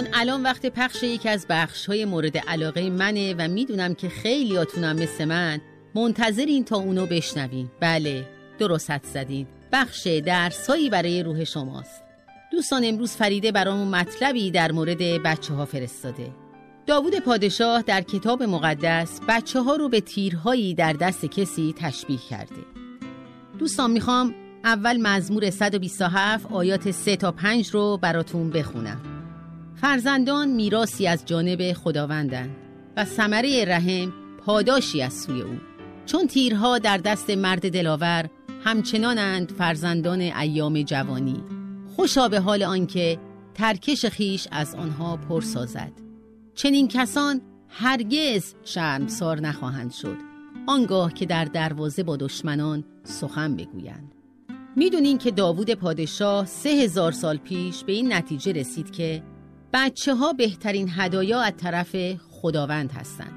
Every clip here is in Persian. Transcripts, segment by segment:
دوستان الان وقت پخش یکی از بخش‌های مورد علاقه منه و میدونم که خیلیاتونم مثل من منتظرین تا اونو بشنوین. بله، درست حدس زدین. بخش درسایی برای روح شماست. دوستان امروز فریده برامون مطلبی در مورد بچه‌ها فرستاده. داوود پادشاه در کتاب مقدس بچه‌ها رو به تیرهایی در دست کسی تشبیه کرده. دوستان میخوام اول مزمور 127 آیات 3 تا 5 رو براتون بخونم. فرزندان میراثی از جانب خداوندند و ثمره رحم پاداشی از سوی او. چون تیرها در دست مرد دلاور، همچنانند فرزندان ایام جوانی. خوشا به حال آنکه ترکش خیش از آنها پر سازد. چنین کسان هرگز شرمسار نخواهند شد، آنگاه که در دروازه با دشمنان سخن بگویند. میدونین که داوود پادشاه 3000 سال پیش به این نتیجه رسید که بچه ها بهترین هدایا از طرف خداوند هستند.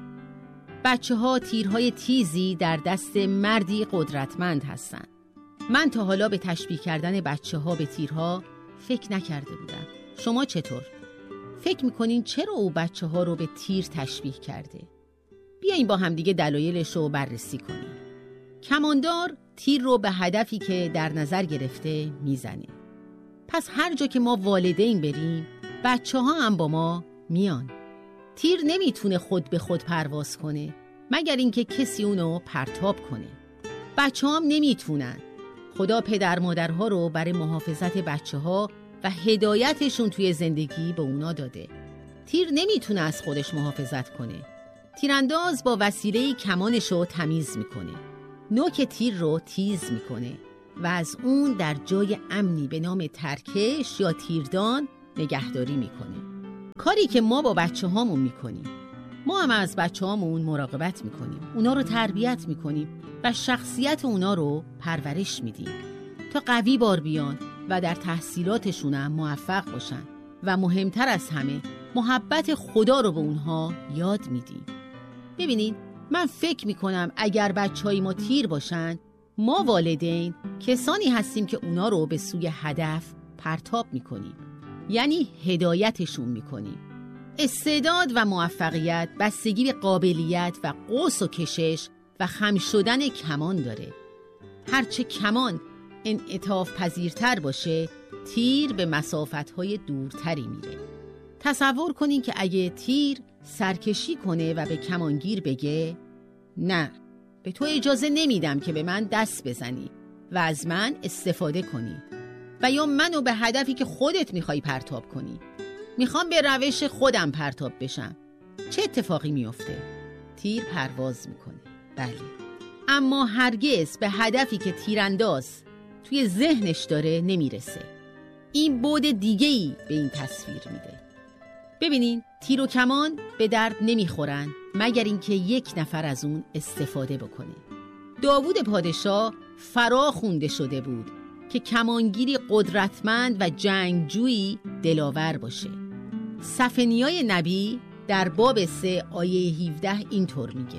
بچه ها تیرهای تیزی در دست مردی قدرتمند هستند. من تا حالا به تشبیه کردن بچه ها به تیرها فکر نکرده بودم. شما چطور؟ فکر میکنین چرا او بچه ها رو به تیر تشبیه کرده؟ بیاییم با همدیگه دلایلش رو بررسی کنیم. کماندار تیر رو به هدفی که در نظر گرفته میزنه. پس هر جا که ما والدین بریم، بچه ها هم با ما میان. تیر نمیتونه خود به خود پرواز کنه مگر اینکه کسی اونو پرتاب کنه. بچه ها هم نمیتونن. خدا پدر مادرها رو برای محافظت بچه ها و هدایتشون توی زندگی به اونا داده. تیر نمیتونه از خودش محافظت کنه. تیرانداز با وسیله کمانش رو تمیز میکنه. نوک تیر رو تیز میکنه و از اون در جای امنی به نام ترکش یا تیردان نگهداری میکنه. کاری که ما با بچه هامون میکنیم. ما هم از بچه هامون مراقبت میکنیم. اونا رو تربیت میکنیم و شخصیت اونا رو پرورش میدیم تا قوی بار بیان و در تحصیلاتشون هم موفق باشن و مهمتر از همه محبت خدا رو به اونها یاد میدیم. ببینید، من فکر میکنم اگر بچه‌های ما تیر باشن، ما والدین کسانی هستیم که اونا رو به سوی هدف پرتاب میکنیم، یعنی هدایتشون میکنیم. استعداد و موفقیت بستگی به قابلیت و قوس و کشش و خم شدن کمان داره. هرچه کمان انعطاف پذیرتر باشه، تیر به مسافت‌های دورتری میره. تصور کنین که اگه تیر سرکشی کنه و به کمانگیر بگه نه، به تو اجازه نمیدم که به من دست بزنی و از من استفاده کنی و یا منو به هدفی که خودت میخوای پرتاب کنی. میخوام به روش خودم پرتاب بشم. چه اتفاقی میفته؟ تیر پرواز میکنه. بله، اما هرگز به هدفی که تیرانداز توی ذهنش داره نمیرسه. این بعد دیگه‌ای به این تصویر میده. ببینین، تیر و کمان به درد نمیخورن مگر اینکه یک نفر از اون استفاده بکنه. داوود پادشاه فرا خونده شده بود که کمانگیری قدرتمند و جنگجویی دلاور باشه. صفنیای نبی در باب 3 آیه 17 اینطور میگه: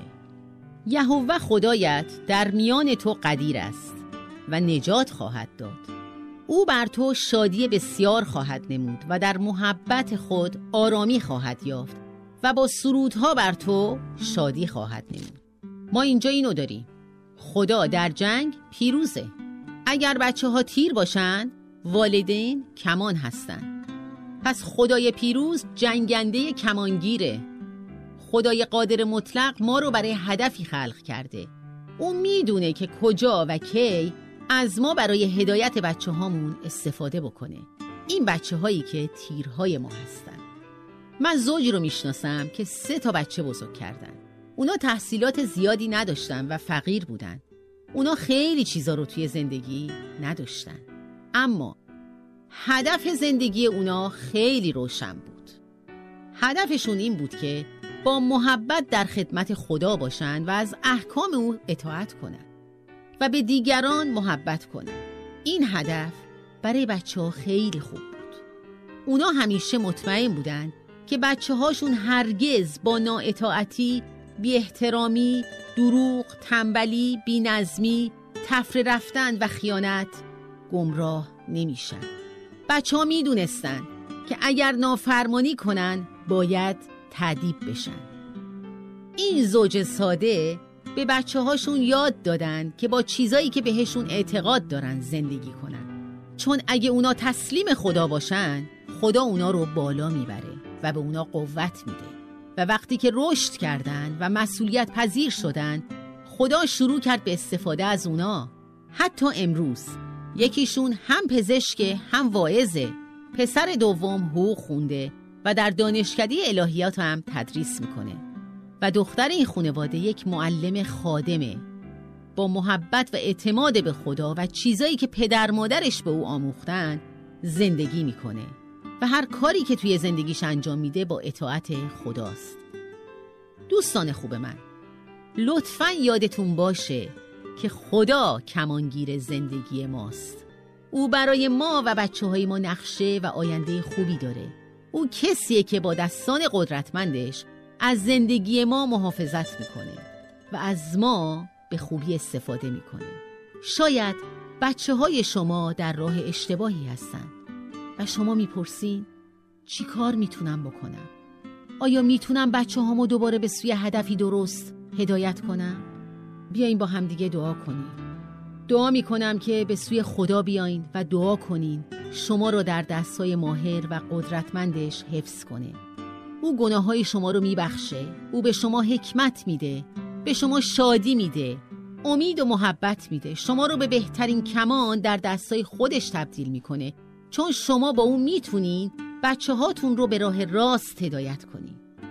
یهوه خدایت در میان تو قدیر است و نجات خواهد داد. او بر تو شادی بسیار خواهد نمود و در محبت خود آرامی خواهد یافت و با سرودها بر تو شادی خواهد نمود. ما اینجا اینو داریم: خدا در جنگ پیروزه. اگر بچه ها تیر باشن، والدین کمان هستن. پس خدای پیروز جنگنده کمانگیره. خدای قادر مطلق ما رو برای هدفی خلق کرده. او میدونه که کجا و کی از ما برای هدایت بچه هامون استفاده بکنه. این بچه هایی که تیرهای ما هستن. من زوجی رو میشناسم که 3 تا بچه بزرگ کردن. اونا تحصیلات زیادی نداشتن و فقیر بودن. اونا خیلی چیزا رو توی زندگی نداشتن، اما هدف زندگی اونا خیلی روشن بود. هدفشون این بود که با محبت در خدمت خدا باشن و از احکام او اطاعت کنن و به دیگران محبت کنن. این هدف برای بچه ها خیلی خوب بود. اونا همیشه مطمئن بودن که بچه هاشون هرگز با نااطاعتی، بی احترامی، دروغ، تنبلی، بی نظمی، تفره رفتن و خیانت گمراه نمیشن. بچه ها می دونستن که اگر نافرمانی کنن باید تأدیب بشن. این زوج ساده به بچه هاشون یاد دادن که با چیزایی که بهشون اعتقاد دارن زندگی کنن، چون اگه اونا تسلیم خدا باشن خدا اونا رو بالا میبره و به اونا قوت میده. و وقتی که رشد کردن و مسئولیت پذیر شدن خدا شروع کرد به استفاده از اونا. حتی امروز یکیشون هم پزشک هم واعظه، پسر دوم حقوق خونده و در دانشکده الهیات هم تدریس میکنه و دختر این خانواده یک معلم خادمه. با محبت و اعتماد به خدا و چیزایی که پدر مادرش به او آموختن زندگی میکنه و هر کاری که توی زندگیش انجام میده با اطاعت خداست. دوستان خوب من، لطفاً یادتون باشه که خدا کمانگیر زندگی ماست. او برای ما و بچه‌های ما نقشه و آینده خوبی داره. او کسیه که با دستان قدرتمندش از زندگی ما محافظت میکنه و از ما به خوبی استفاده میکنه. شاید بچه‌های شما در راه اشتباهی هستن و شما میپرسین چی کار میتونم بکنم؟ آیا میتونم بچه‌هامو دوباره به سوی هدفی درست هدایت کنم؟ بیاین با هم دیگه دعا کنیم. دعا میکنم که به سوی خدا بیاین و دعا کنین شما رو در دستای ماهر و قدرتمندش حفظ کنه. او گناههای شما رو میبخشه. او به شما حکمت میده، به شما شادی میده، امید و محبت میده. شما رو به بهترین کمان در دستای خودش تبدیل میکنه، چون شما با اون میتونین بچه هاتون رو به راه راست هدایت کنین.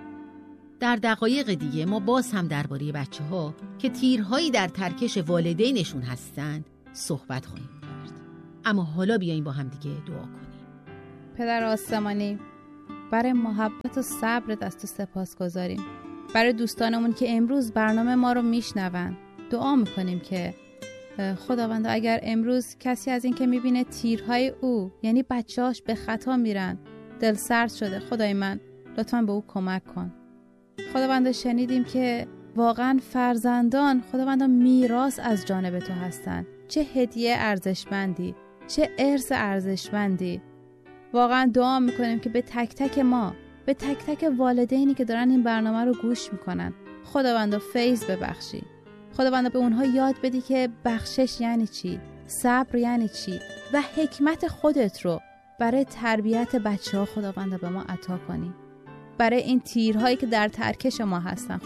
در دقایق دیگه ما باز هم درباره بچه ها که تیرهایی در ترکش والدینشون هستند صحبت خواهیم کرد. اما حالا بیاییم با هم دیگه دعا کنیم. پدر آسمانی، برای محبت و صبرت از تو سپاسگزاریم. برای دوستانمون که امروز برنامه ما رو میشنون دعا میکنیم که خداوند اگر امروز کسی از این که میبینه تیرهای او یعنی بچه‌هاش به خطا میرن، دل سرد شده، خدای من لطفاً به او کمک کن. خداوند شنیدیم که واقعاً فرزندان خداوند میراث از جانب تو هستن. چه هدیه ارزشمندی، چه ارث ارزشمندی. واقعاً دعا میکنیم که به تک تک ما، به تک تک والدینی که دارن این برنامه رو گوش میکنن خداوند فیض ببخشی. خداوند به اونها یاد بدی که بخشش یعنی چی، صبر یعنی چی و حکمت خودت رو برای تربیت بچه‌ها خداوند به ما عطا کنی. برای این تیرهایی که در ترکش ما هستن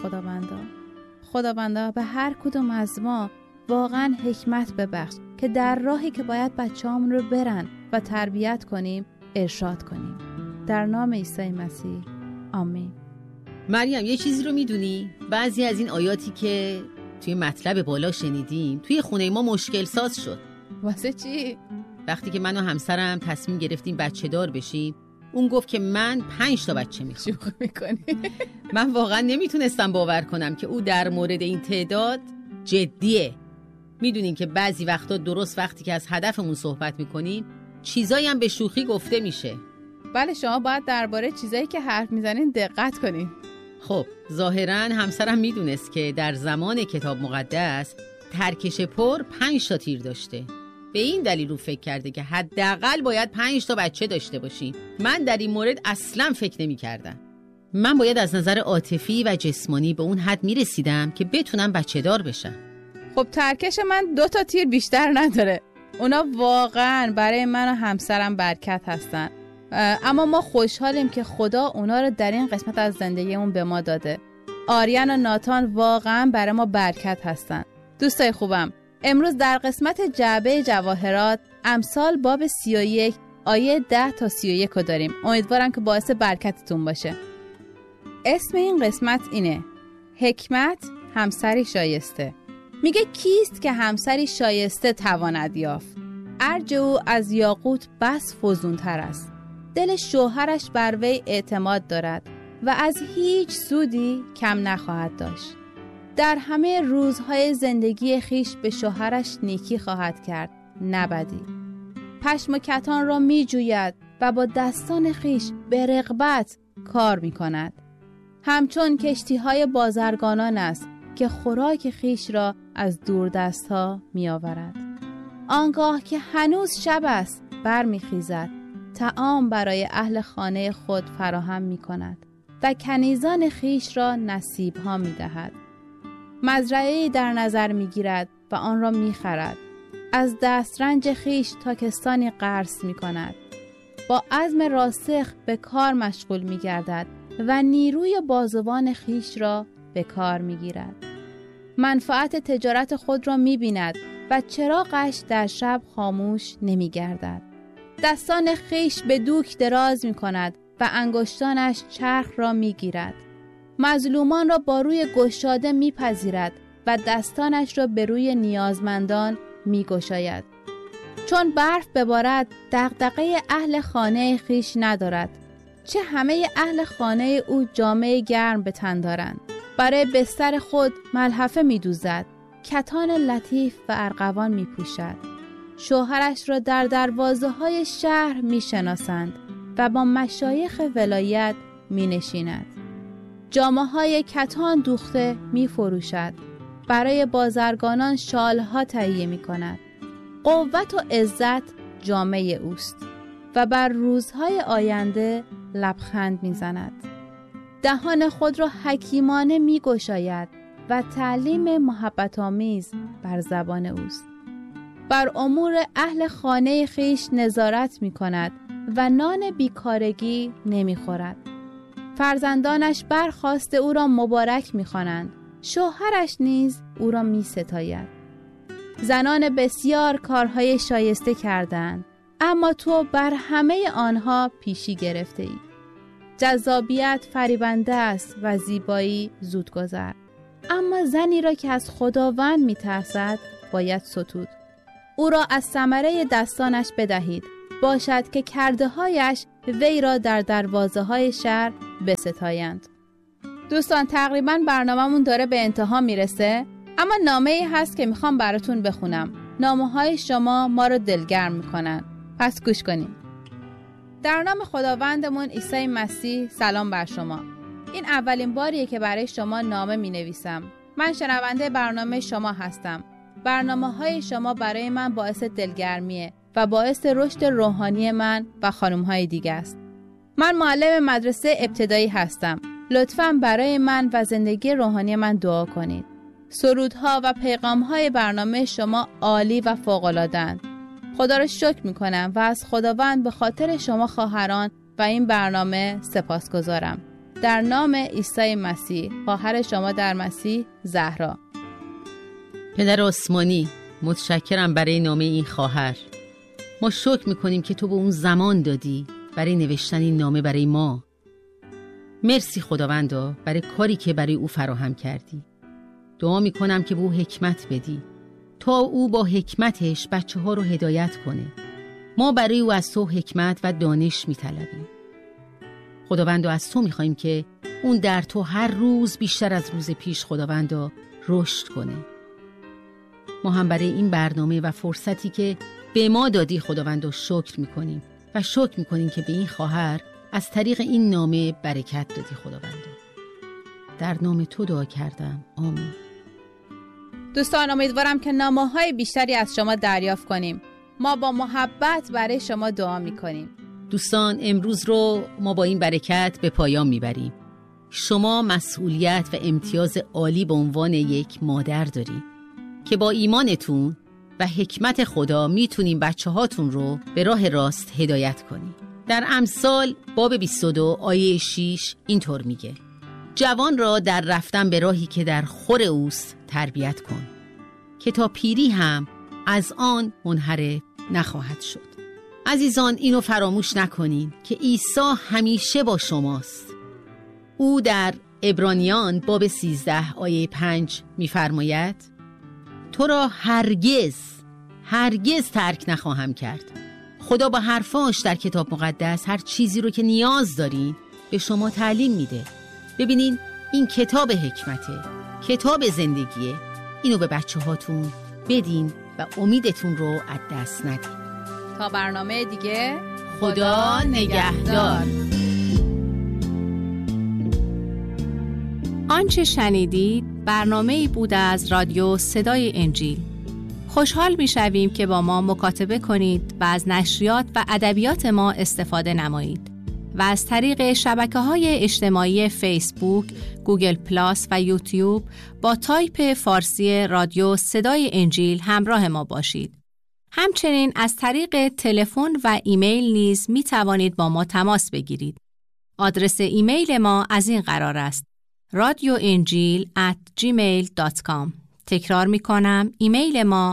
خداوندا به هر کدوم از ما واقعا حکمت ببخش که در راهی که باید بچه‌هامون رو برن و تربیت کنیم ارشاد کنیم. در نام عیسی مسیح آمین. مریم یه چیزی رو میدونی؟ بعضی از این آیاتی که توی مطلب بالا شنیدیم توی خونه ما مشکل ساز شد. واسه چی؟ وقتی که من و همسرم تصمیم گرفتیم بچه دار بشیم، اون گفت که من 5 تا بچه میخوام. شوخی میکنی؟ من واقعا نمیتونستم باور کنم که او در مورد این تعداد جدیه. میدونین که بعضی وقتا درست وقتی که از هدفمون صحبت میکنیم چیزایی هم به شوخی گفته میشه. بله، شما باید درباره چیزایی که حرف میزنین دقت کنین. خب ظاهراً همسرم میدونست که در زمان کتاب مقدس ترکش پر 5 تا تیر داشته. به این دلیل رو فکر کرده که حداقل باید 5 تا بچه داشته باشیم. من در این مورد اصلاً فکر نمی کردم. من باید از نظر عاطفی و جسمانی به اون حد می رسیدم که بتونم بچه دار بشم. خب ترکش من 2 تا تیر بیشتر نداره. اونا واقعاً برای من و همسرم برکت هستن. اما ما خوشحالیم که خدا اونا رو در این قسمت از زندگیمون به ما داده. آریان و ناتان واقعاً برای ما برکت هستن. دوستای خوبم، امروز در قسمت جعبه جواهرات امثال باب 31 آیه 10 تا 31 رو داریم. امیدوارم که باعث برکتتون باشه. اسم این قسمت اینه: حکمت همسری شایسته. میگه کیست که همسری شایسته تواند یافت؟ ارج او از یاقوت بس فزونتر است. دل شوهرش بر وی اعتماد دارد و از هیچ سودی کم نخواهد داشت. در همه روزهای زندگی خیش به شوهرش نیکی خواهد کرد، نه بدی. پشم و کتان را می جوید و با دستان خیش به رغبت کار می کند. همچون کشتی‌های بازرگانان است که خوراک خیش را از دور دست‌ها می آورد. آنگاه که هنوز شب است بر می خیزد، طعام برای اهل خانه خود فراهم می کند و کنیزان خیش را نصیب ها می دهد. مزرعه‌ای در نظر می گیرد و آن را می خرد. از دسترنج خیش تاکستانی قرض می کند. با عزم راسخ به کار مشغول می گردد و نیروی بازوان خیش را به کار می گیرد. منفعت تجارت خود را می بیند و چراغش در شب خاموش نمی گردد. دستان خیش به دوک دراز می کند و انگشتانش چرخ را می گیرد. مظلومان را با روی گشاده می پذیرد و دستانش را به روی نیازمندان می گشاید. چون برف ببارد دغدغه اهل خانه خیش ندارد. چه همه اهل خانه او جامه گرم به تن دارند. برای بستر خود ملحفه می دوزد. کتان لطیف و ارغوان می پوشد. شوهرش را در دروازه های شهر می شناسند و با مشایخ ولایت می نشیند. جامه های کتان دوخته می فروشد. برای بازرگانان شالها تهیه می کند. قوت و عزت جامه اوست و بر روزهای آینده لبخند می زند. دهان خود را حکیمانه می گشاید و تعلیم محبت آمیز بر زبان اوست. بر امور اهل خانه خیش نظارت می کند و نان بیکارگی نمی خورد. فرزندانش برخاست او را مبارک می خوانند. شوهرش نیز او را می ستاید. زنان بسیار کارهای شایسته کردند، اما تو بر همه آنها پیشی گرفته ای. جذابیت فریبنده است و زیبایی زودگذر، اما زنی را که از خداوند می ترسد باید ستود. او را از ثمره دستانش بدهید، باشد که کرده هایش وی را در دروازه های شهر بستایند. دوستان تقریبا برنامه‌مون داره به انتها میرسه، اما نامه‌ای هست که میخوام براتون بخونم. نامه‌های شما ما رو دلگرم میکنن، پس گوش کنیم. در نام خداوندمون عیسی مسیح سلام بر شما. این اولین باریه که برای شما نامه مینویسم. من شنونده برنامه شما هستم. برنامه‌های شما برای من باعث دلگرمیه و باعث رشد روحانی من و خانم‌های دیگه است. من معلم مدرسه ابتدایی هستم. لطفاً برای من و زندگی روحانی من دعا کنید. سرودها و پیغام‌های برنامه شما عالی و فوق‌العاده‌اند. خدا رو شکر می‌کنم و از خداوند به خاطر شما خواهران و این برنامه سپاسگزارم. در نام عیسی مسیح، خواهر شما در مسیح، زهرا. پدر آسمانی، متشکرم برای نامه این خواهر. ما شکر می‌کنیم که تو به اون زمان دادی برای نوشتن این نامه برای ما. مرسی خداوندا برای کاری که برای او فراهم کردی. دعا میکنم که به او حکمت بدی تا او با حکمتش بچه ها رو هدایت کنه. ما برای او از تو حکمت و دانش میطلبیم. خداوندا از تو میخوایم که اون در تو هر روز بیشتر از روز پیش خداوندا رشد کنه. ما هم برای این برنامه و فرصتی که به ما دادی خداوندا شکر میکنیم و شکر میکنیم که به این خواهر از طریق این نامه برکت دادی خداوندا. در نام تو دعا کردم، آمین. دوستان امیدوارم که نامه‌های بیشتری از شما دریافت کنیم. ما با محبت برای شما دعا میکنیم. دوستان امروز رو ما با این برکت به پایان میبریم. شما مسئولیت و امتیاز عالی به عنوان یک مادر دارید که با ایمانتون و حکمت خدا میتونین بچه هاتون رو به راه راست هدایت کنید. در امثال باب 22 آیه 6 اینطور میگه: جوان را در رفتن به راهی که در خور اوست تربیت کن که تا پیری هم از آن منحرف نخواهد شد. عزیزان اینو فراموش نکنین که عیسی همیشه با شماست. او در عبرانیان باب 13 آیه 5 میفرماید: تو را هرگز ترک نخواهم کرد. خدا با حرفاش در کتاب مقدس هر چیزی رو که نیاز دارین به شما تعلیم میده. ببینین این کتاب حکمته، کتاب زندگیه. اینو به بچه هاتون بدین و امیدتون رو از دست ندین. تا برنامه دیگه، خدا نگهدار. آنچه شنیدید برنامه‌ای بود از رادیو صدای انجیل. خوشحال می‌شویم که با ما مکاتبه کنید و از نشریات و ادبیات ما استفاده نمایید و از طریق شبکه‌های اجتماعی فیسبوک، گوگل پلاس و یوتیوب با تایپ فارسی رادیو صدای انجیل همراه ما باشید. همچنین از طریق تلفن و ایمیل نیز می توانید با ما تماس بگیرید. آدرس ایمیل ما از این قرار است: radioinjil@gmail.com. تکرار می کنم، ایمیل ما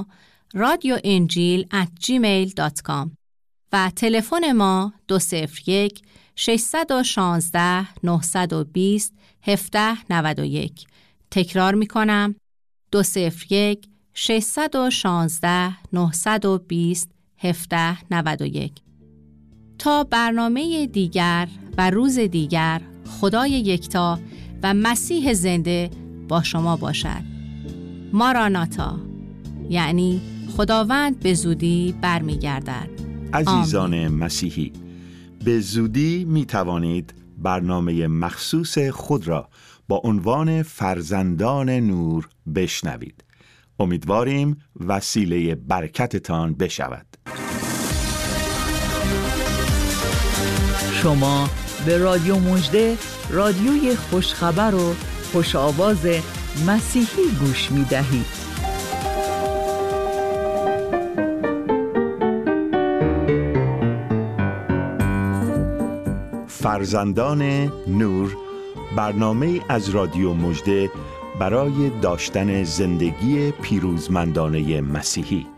radioinjil@gmail.com و تلفن ما 201 616 920 1791. تکرار می کنم، 201 616 920 1791. تا برنامه دیگر و روز دیگر، خدای یکتا و مسیح زنده با شما باشد. ماراناتا، یعنی خداوند به زودی برمیگردد. عزیزان مسیحی، به زودی می توانید برنامه مخصوص خود را با عنوان فرزندان نور بشنوید. امیدواریم وسیله برکتتان بشود. شما به رادیو مژده، رادیوی خوشخبر و خوش آواز مسیحی گوش می دهید. فرزندان نور، برنامه از رادیو مژده برای داشتن زندگی پیروزمندانه مسیحی.